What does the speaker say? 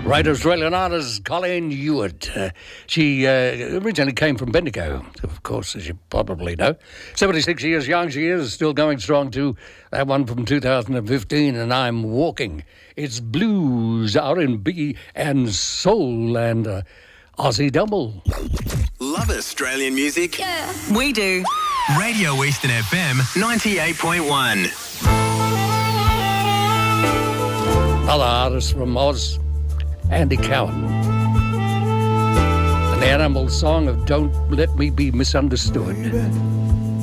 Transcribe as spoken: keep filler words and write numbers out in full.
Great Australian artist Colleen Hewitt. Uh, she uh, originally came from Bendigo, of course, as you probably know. seventy-six years young she is, still going strong too. That one from two thousand fifteen, and I'm Walking. It's blues, R and B, and soul, and uh, Aussie double. Love Australian music? Yeah. We do. Radio Eastern F M ninety-eight point one. Other artists from Oz, Andy Cowan. An Animal song of Don't Let Me Be Misunderstood.